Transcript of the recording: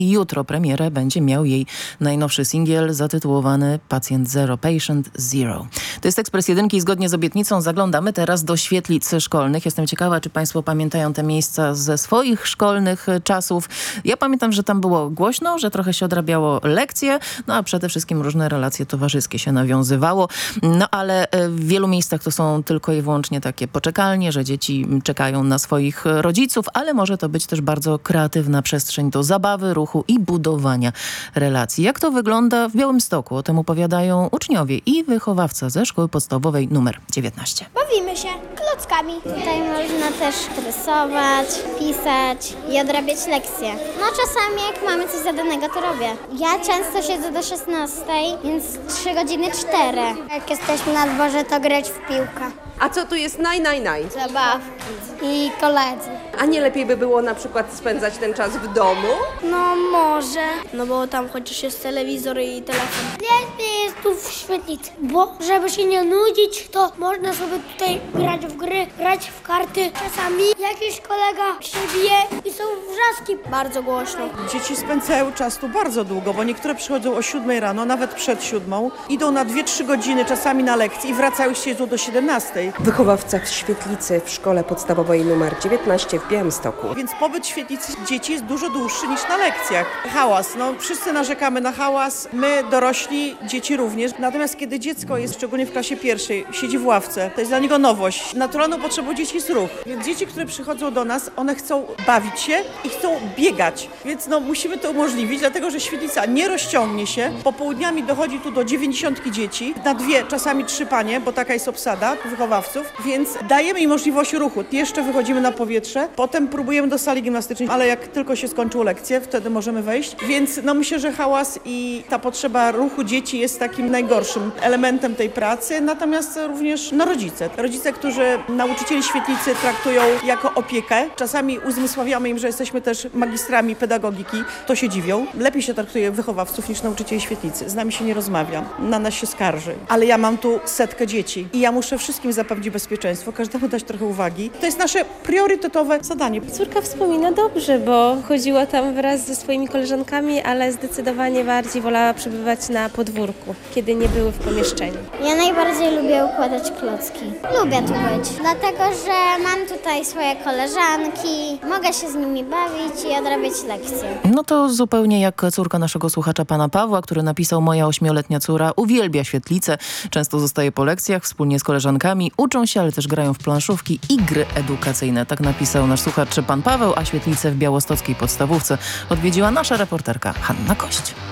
Jutro premierę będzie miał jej najnowszy singiel zatytułowany Pacjent Zero, Patient Zero. To jest Ekspres Jedynki i zgodnie z obietnicą zaglądamy teraz do świetlic szkolnych. Jestem ciekawa, czy państwo pamiętają te miejsca ze swoich szkolnych czasów. Ja pamiętam, że tam było głośno, że trochę się odrabiało lekcje, no a przede wszystkim różne relacje towarzyskie się nawiązywało. No ale w wielu miejscach to są tylko i wyłącznie takie poczekalnie, że dzieci czekają na swoich rodziców, ale może to być też bardzo kreatywna przestrzeń do zabawy, ruchu i budowania relacji. Jak to wygląda w Białymstoku? O tym opowiadają uczniowie i wychowawca ze szkoły podstawowej numer 19. Bawimy się klockami. Tutaj można też rysować, pisać i odrabiać lekcje. No czasami jak mamy coś zadanego, to robię. Ja często siedzę do 16, więc 3 godziny 4. Jak jesteśmy na dworze, to grać w piłkę. A co tu jest naj? Zabawki i koledzy. A nie lepiej by było na przykład spędzać ten czas w domu? No może. No bo tam chociaż jest telewizor i telefon. Lepiej jest tu w świetlicy, bo żeby się nie nudzić, to można sobie tutaj grać w gry, grać w karty. Czasami jakiś kolega się bije i są wrzaski bardzo głośno. Dzieci spędzają czas tu bardzo długo, bo niektóre przychodzą o 7 rano, nawet przed 7, idą na 2-3 godziny czasami na lekcji i wracają się do 17. Wychowawca w świetlicy w szkole podstawowej numer 19 w Białymstoku. Więc pobyt w świetlicy dzieci jest dużo dłuższy niż na lekcjach. Hałas, no wszyscy narzekamy na hałas, my dorośli, dzieci również. Natomiast kiedy dziecko jest, szczególnie w klasie pierwszej, siedzi w ławce, to jest dla niego nowość. Naturalną potrzebą dzieci jest ruch. Więc dzieci, które przychodzą do nas, one chcą bawić się i chcą biegać. Więc no musimy to umożliwić, dlatego że świetlica nie rozciągnie się. Popołudniami dochodzi tu do 90 dzieci, na 2, czasami 3 panie, bo taka jest obsada wychowawców, więc dajemy im możliwość ruchu. Jeszcze wychodzimy na powietrze, potem próbujemy do sali gimnastycznej, ale jak tylko się skończą lekcje, wtedy możemy wejść. Więc no myślę, że hałas i ta potrzeba ruchu dzieci jest takim najgorszym elementem tej pracy, natomiast również rodzice. Rodzice, którzy nauczycieli świetlicy traktują jako opiekę. Czasami uzmysławiamy im, że jesteśmy też magistrami pedagogiki, to się dziwią. Lepiej się traktuje wychowawców niż nauczycieli świetlicy. Z nami się nie rozmawia, na nas się skarży. Ale ja mam tu 100 dzieci i ja muszę wszystkim zapewnić bezpieczeństwo, każdemu dać trochę uwagi. To jest nasze priorytetowe zadanie. Córka wspomina dobrze, bo chodziła tam wraz ze swoimi koleżankami, ale zdecydowanie bardziej wolała przebywać na podwórku, kiedy nie były w pomieszczeniu. Ja najbardziej lubię układać klocki. Lubię tu być, dlatego że mam tutaj swoje koleżanki, mogę się z nimi bawić i odrabiać lekcje. No to zupełnie jak córka naszego słuchacza pana Pawła, który napisał: moja 8-letnia córa uwielbia świetlicę, często zostaje po lekcjach wspólnie z koleżankami, uczą się, ale też grają w planszówki i gry edukacyjne. Tak napisał nasz słuchacz pan Paweł, a świetlicę w białostockiej podstawówce odwiedziła nasza reporterka Hanna Kość.